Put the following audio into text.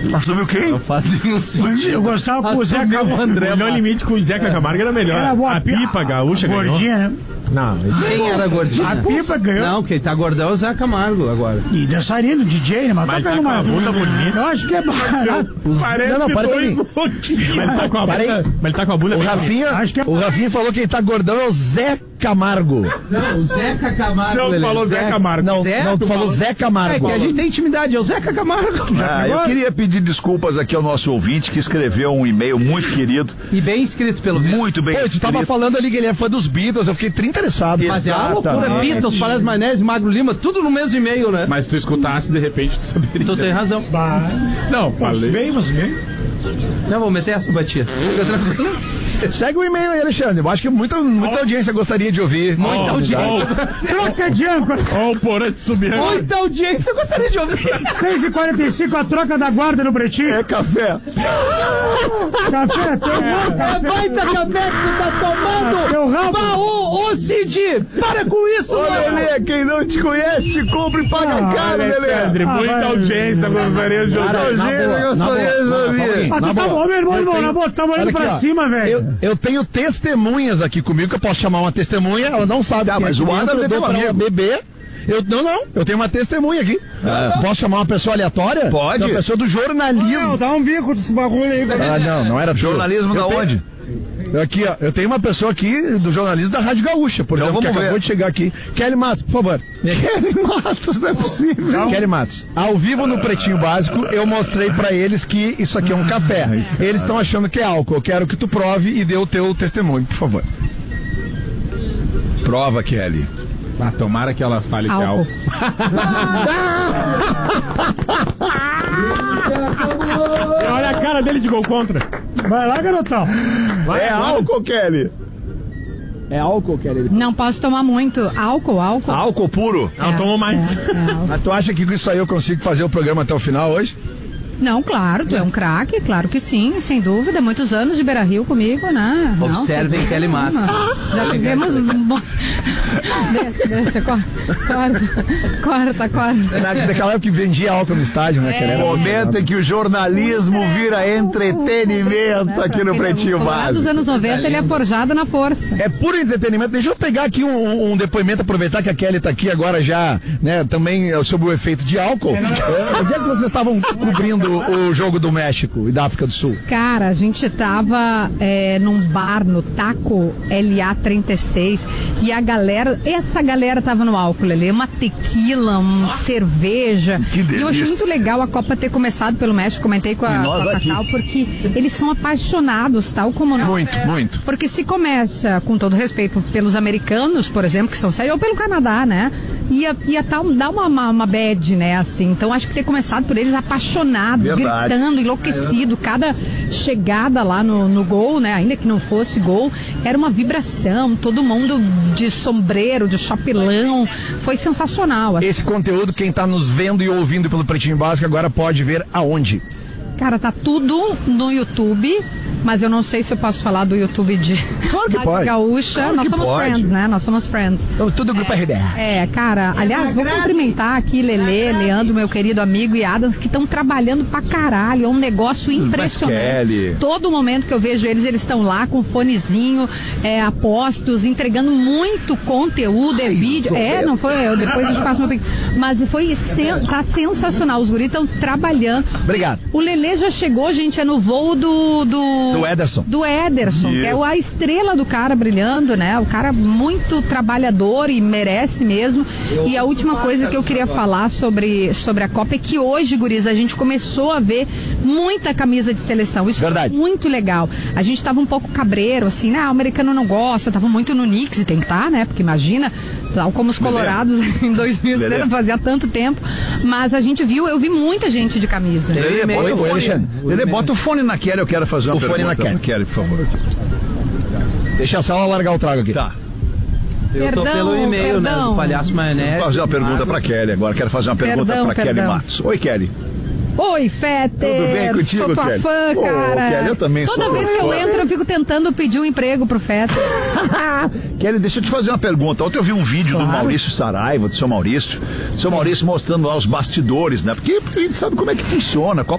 Assumiu quem? Não faz nenhum sentido. Eu gostava com o Zé Camargo. O melhor limite com o Zeca Camargo era melhor. Era boa, a pipa gaúcha ganhou. Gordinha, né? Não, Quem era gordinho? A pipa ganhou. Não, quem tá gordão é o Zé Camargo agora. E dançarino, DJ, né? Mas tá com a bunda bonita. Eu acho que é barato. Parece Não, para dois mim. louquinhos. Mas ele tá com a bunda. Mas ele tá com a bunda. O Rafinha, Acho que é- o Rafinha falou que quem tá gordão é o Zé Camargo. Não, o Zeca Camargo. Não, Lelê. falou Zé Camargo. Não, Zé, não, tu falou Zé Camargo. É que a gente tem intimidade, é o Zeca Camargo. Eu queria pedir desculpas aqui ao nosso ouvinte que escreveu um e-mail muito querido, E bem escrito pelo visto. muito bem Pô, tu tava escrito. falando ali que ele é fã dos Beatles, eu fiquei interessado. Mas é uma loucura, Exatamente. Beatles, Palhaço Maionese, Magro Lima, tudo no mesmo e-mail, né? Mas tu escutasse, de repente, tu saberia. Tu tem razão. Bah. Não, falei. Bem, mas bem. Não, vou meter essa batia. Fica tranquilo. Segue o e-mail aí, Alexandre. Eu acho que muita audiência gostaria de ouvir. Muita audiência. Troca de âncora. Ó, o Porã de subir. Muita audiência, eu gostaria de ouvir. 6h45, a troca da guarda no Pretinho. É café. Café, tem É baita café que tu tá tomando. Teu rabo. Bah, ô Cid, para com isso, Ô, mano. Lelê, quem não te conhece, te compra e paga caro, Lelê. Alexandre, muita vai. audiência, gostaria de ouvir. Audiência, gostaria de ouvir. Ah, tu tá bom, meu irmão, na boa, tá olhando Olha aqui, pra ó. cima, velho. Eu tenho testemunhas aqui comigo, que eu posso chamar uma testemunha, ela não sabe. Tá, quem mas é o que Adam entra, eu é dou teu pra ela amigo. beber. Eu tenho uma testemunha aqui. Posso chamar uma pessoa aleatória? Pode. Uma pessoa do jornalismo. Dá um bico desse bagulho aí. Não era tu. Jornalismo da onde? Aqui, ó, eu tenho uma pessoa aqui do jornalismo da Rádio Gaúcha, por Então exemplo, que vamos acabou ver. de chegar aqui. Kelly Matos, por favor. Kelly Matos, não é possível. Kelly Matos, ao vivo no Pretinho Básico, eu mostrei pra eles que isso aqui é um café. Eles estão achando que é álcool. Eu quero que tu prove e dê o teu testemunho, por favor. Prova, Kelly. Ah, tomara que ela fale que é Álcool. Olha a cara dele de gol contra. Vai lá, garotão. É álcool, Kelly. É álcool, Kelly? Não posso tomar muito. Álcool. Álcool puro. Não tomou mais. álcool. Mas tu acha que com isso aí eu consigo fazer o programa até o final hoje? Não, claro, tu é um craque, claro que sim, sem dúvida. Muitos anos de Beira Rio comigo, né? Não, Observem sem Kelly dúvida Matos. nenhuma. Já tivemos. Deixa, corta. Daquela época que vendia álcool no estádio, né? Kelly? Era muito Momento legal. em que o jornalismo vira entretenimento aqui no Pretinho Dos Básico. anos 90, ele é forjado na força. É puro entretenimento. Deixa eu pegar aqui um depoimento, aproveitar que a Kelly tá aqui agora já, né, também sob o efeito de álcool. Onde é que vocês estavam cobrindo o jogo do México e da África do Sul? Cara, a gente tava num bar no Taco LA36 e essa galera tava no álcool ali, uma tequila, cerveja. Que delícia. E eu achei muito legal a Copa ter começado pelo México, comentei com a nós aqui. Cacau, porque eles são apaixonados, tal como nós. Muito. Porque se começa, com todo respeito, pelos americanos, por exemplo, que são sérios, ou pelo Canadá, né? Ia dar uma bad, né, assim. Então acho que ter começado por eles apaixonados, Verdade. gritando, enlouquecido. Cada chegada lá no gol, né, ainda que não fosse gol, era uma vibração, todo mundo de sombreiro, de chapelão. Foi sensacional. Assim. Esse conteúdo, quem tá nos vendo e ouvindo pelo Pretinho Básico agora pode ver aonde? Cara, tá tudo no YouTube, mas eu não sei se eu posso falar do YouTube de Claro que Rádio pode. Gaúcha. Claro Nós que somos pode. friends, né? Nós somos friends. Então, tudo grupo RBR. Cara, aliás, vou cumprimentar aqui Lelê, Leandro, meu querido amigo, e Adams, que estão trabalhando pra caralho. É um negócio impressionante. Kelly. Todo momento que eu vejo eles estão lá com fonezinho, apostos, entregando muito conteúdo, vídeo. Não foi eu, depois a gente passa uma pique. Mas tá sensacional. Os guris estão trabalhando. Obrigado. O Lelê já chegou, gente, é no voo Do Ederson. do Ederson, que é a estrela do cara brilhando, né? O cara muito trabalhador e merece mesmo. E a última coisa que eu queria falar sobre a Copa é que hoje, guris, a gente começou a ver muita camisa de seleção. Isso Verdade. foi muito legal. A gente tava um pouco cabreiro, assim, o americano não gosta, tava muito no Knicks e tem que estar, né? Porque imagina, tal como os colorados em 2006, não fazia tanto tempo. Mas eu vi muita gente de camisa. Oi, Alexandre. Lelê, bota o fone na Kelly, eu quero fazer uma fone pergunta na pra Kelly, por favor. Deixa só ela largar o trago aqui. Tá. Eu tô pelo e-mail, né? Do Palhaço Maionese. Vou fazer uma pergunta pra Kelly agora. Quero fazer uma pergunta pra Kelly Matos. Oi, Kelly. Oi, Fetter! Tudo bem contigo, Sou tua Kelly? fã, Ô, cara. Kelly, eu também Toda sou vez tua que eu fã. entro, eu fico tentando pedir um emprego pro Fetter. Kelly, deixa eu te fazer uma pergunta. Ontem eu vi um vídeo do Maurício Saraiva, do seu Maurício mostrando lá os bastidores, né? Porque a gente sabe como é que funciona,